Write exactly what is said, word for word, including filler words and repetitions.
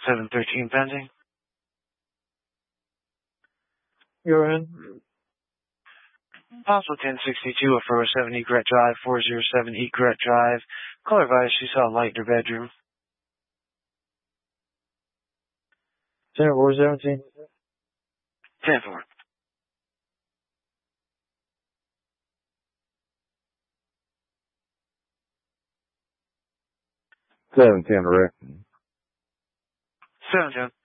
seven thirteen pending. You're in. Possible ten sixty-two of four oh seven Egret Drive, four oh seven Egret Drive. Caller advised she saw a light in her bedroom. ten four seventeen. ten four. seven ten direct. seven ten.